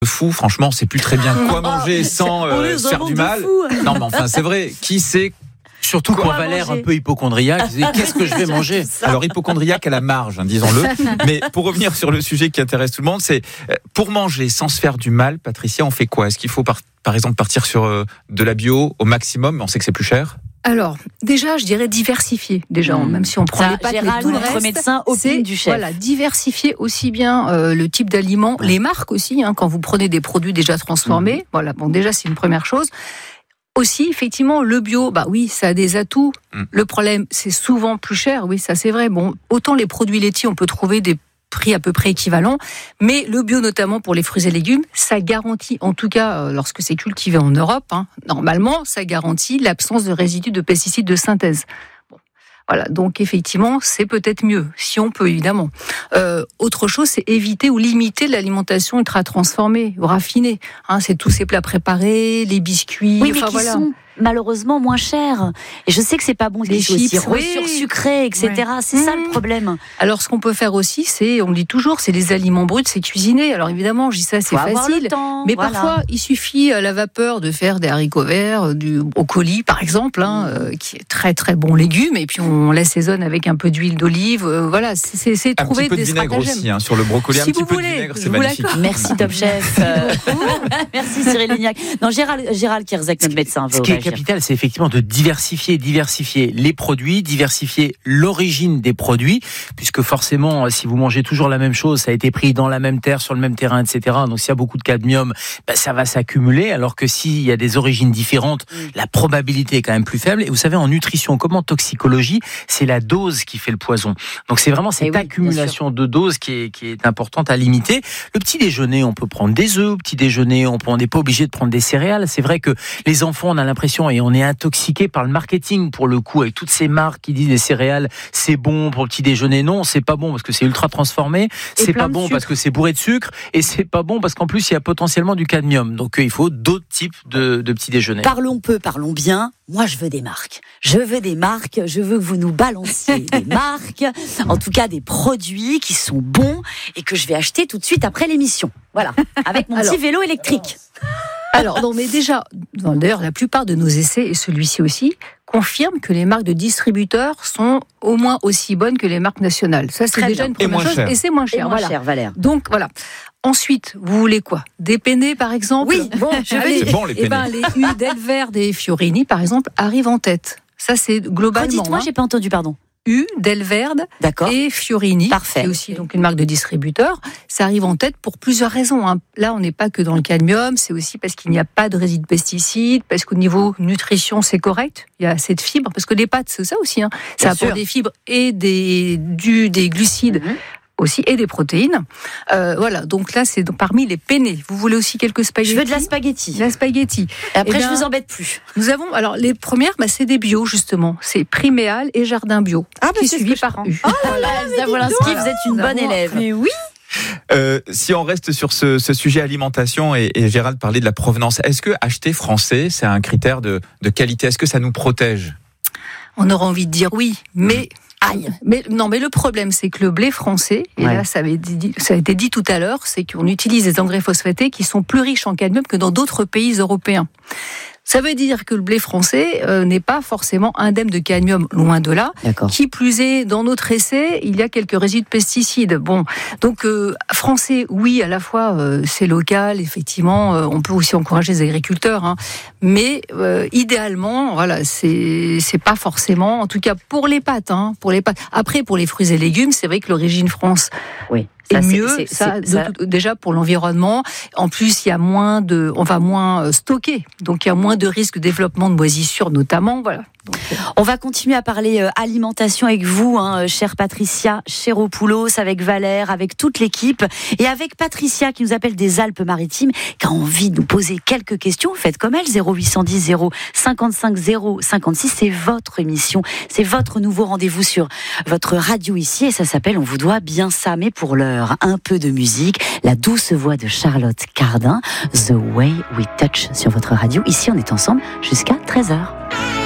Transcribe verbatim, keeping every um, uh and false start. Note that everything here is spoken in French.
fou, franchement, on sait plus très bien quoi manger sans euh, se faire du mal. Non, mais enfin, c'est vrai. Qui sait? Surtout qu'on avait l'air un peu hypochondriaque. Qu'est-ce que je vais manger? Alors, hypochondriaque à la marge, hein, disons-le. Mais pour revenir sur le sujet qui intéresse tout le monde, c'est pour manger sans se faire du mal, Patricia, on fait quoi? Est-ce qu'il faut par, par exemple partir sur euh, de la bio au maximum? On sait que c'est plus cher. Alors, déjà, je dirais diversifier. Déjà, mmh. même si on prend Ça, les pâtes, Gérald, mais tout le notre reste, médecin, opine du chef. Voilà, diversifier aussi bien euh, le type d'aliments, les marques aussi. Hein, quand vous prenez des produits déjà transformés, mmh. voilà. Bon, déjà, c'est une première chose. Aussi, effectivement, le bio, bah oui, ça a des atouts. Mmh. Le problème, c'est souvent plus cher. Oui, ça c'est vrai. Bon, autant les produits laitiers, on peut trouver des prix à peu près équivalents, mais le bio, notamment pour les fruits et légumes, ça garantit, en tout cas euh, lorsque c'est cultivé en Europe, hein, normalement, ça garantit l'absence de résidus de pesticides de synthèse. Bon. Voilà, donc effectivement, c'est peut-être mieux, si on peut, évidemment. Euh, autre chose, c'est éviter ou limiter l'alimentation ultra transformée ou raffinée. Hein, c'est tous ces plats préparés, les biscuits, oui, mais enfin qui voilà. sont malheureusement moins chers. Et je sais que c'est pas bon, les chips, aussi sursucré, et cetera. Ouais. C'est mmh. ça le problème. Alors, ce qu'on peut faire aussi, c'est, on le dit toujours, c'est les aliments bruts, c'est cuisiner. Alors évidemment, je dis ça, c'est Faut facile. Temps, mais voilà. parfois, il suffit à la vapeur de faire des haricots verts, du brocoli, par exemple, hein, euh, qui est très très bon légume. Et puis on l'assaisonne avec un peu d'huile d'olive. Euh, voilà, c'est, c'est un trouver petit peu des de vinaigre stratagèmes. aussi, hein, sur le brocoli, si un petit vous peu voulez, de vinaigre, c'est vous magnifique. Merci Top Chef. Euh, merci Cyril Lignac. Non, Gérald, Gérald Kierzek, notre médecin. Ce qui est capital, c'est effectivement de diversifier, diversifier les produits, diversifier l'origine des produits, puisque forcément, si vous mangez toujours la même chose, ça a été pris dans la même terre, sur le même terrain, et cetera. Donc s'il y a beaucoup de cadmium, ben, ça va s'accumuler, alors que s'il y a des origines différentes, mmh. la probabilité est quand même plus faible. Et vous savez, en nutrition comme en toxicologie, c'est la dose qui fait le poison. Donc c'est vraiment cette oui, accumulation de doses qui est, qui est importante à limiter. Le petit déjeuner, on peut prendre des œufs, au petit déjeuner, on n'est pas obligé de prendre des céréales. C'est vrai que les enfants, on a l'impression, et on est intoxiqué par le marketing pour le coup, avec toutes ces marques qui disent les céréales, c'est bon pour le petit déjeuner. Non, c'est pas bon parce que c'est ultra transformé, et c'est pas bon sucre. Parce que c'est bourré de sucre, et c'est pas bon parce qu'en plus il y a potentiellement du cadmium. Donc euh, il faut d'autres types de, de petits déjeuners. Parlons peu, parlons bien. Moi, je veux des marques. Je veux des marques. Je veux que vous nous balanciez des marques. En tout cas, des produits qui sont bons et que je vais acheter tout de suite après l'émission. Voilà, avec mon Alors, petit vélo électrique. Alors, non, mais déjà, d'ailleurs, la plupart de nos essais, et celui-ci aussi, confirment que les marques de distributeurs sont au moins aussi bonnes que les marques nationales. Ça, c'est Très déjà bien. Une première chose, cher. Et c'est moins cher. Et moins voilà. cher, Valère. Donc, voilà. Ensuite, vous voulez quoi? Des penne, par exemple? Oui, bon, je allez, c'est bon, les penne. Eh ben, les U Delverde et Fiorini, par exemple, arrivent en tête. Ça, c'est globalement. Redites-moi, hein. j'ai pas entendu, pardon. U, Delverde et Fiorini, Parfait. qui est aussi donc une marque de distributeur. Ça arrive en tête pour plusieurs raisons. Hein. Là, on n'est pas que dans le cadmium, c'est aussi parce qu'il n'y a pas de résidus de pesticides, parce qu'au niveau nutrition, c'est correct. Il y a assez de fibres, parce que les pâtes, c'est ça aussi. Hein. Ça Bien apporte sûr. Des fibres et des, du, des glucides. Mm-hmm. Aussi, et des protéines. Euh, voilà, donc là, c'est parmi les penne. Vous voulez aussi quelques spaghettis? Je veux de la spaghetti. La spaghetti. Et après, et je ben, vous embête plus. Nous avons, alors, les premières, bah, c'est des bio, justement. C'est Priméal et Jardin Bio. Ah, bah, qui c'est suivi ce par U. Oh là là, Elsa Wolinski, vous êtes une bonne élève. Mais oui. Euh, si on reste sur ce, ce sujet alimentation, et, et Gérald parlait de la provenance, est-ce que acheter français, c'est un critère de, de qualité? Est-ce que ça nous protège? On aurait envie de dire oui, mais... Aïe. Mais non, mais le problème, c'est que le blé français, et ouais. là, ça, avait dit, ça a été dit tout à l'heure, c'est qu'on utilise des engrais phosphatés qui sont plus riches en cadmium que dans d'autres pays européens. Ça veut dire que le blé français euh, n'est pas forcément indemne de cadmium, loin de là. D'accord. Qui plus est, dans notre essai, il y a quelques résidus de pesticides. Bon, donc euh, français, oui, à la fois euh, c'est local, effectivement, euh, on peut aussi encourager les agriculteurs, hein, mais euh, idéalement, voilà, c'est c'est pas forcément, en tout cas pour les pâtes, hein, pour les pâtes. Après, pour les fruits et légumes, c'est vrai que l'origine France. Oui. Et ça, mieux, c'est, c'est, ça, c'est, ça... De, déjà pour l'environnement. En plus, il y a moins de, on va moins stocker, donc il y a moins de risques de développement de moisissures, notamment. Voilà. Donc, euh... On va continuer à parler euh, alimentation avec vous, hein, chère Patricia Chéropoulos, avec Valère, avec toute l'équipe, et avec Patricia qui nous appelle des Alpes-Maritimes, qui a envie de nous poser quelques questions. Faites comme elle, zéro huit cent dix zéro cinquante-cinq zéro cinquante-six. C'est votre émission, c'est votre nouveau rendez-vous sur votre radio ici, et ça s'appelle On vous doit bien ça. Mais pour l'heure, un peu de musique, la douce voix de Charlotte Cardin, The Way We Touch sur votre radio. Ici, on est ensemble jusqu'à treize heures.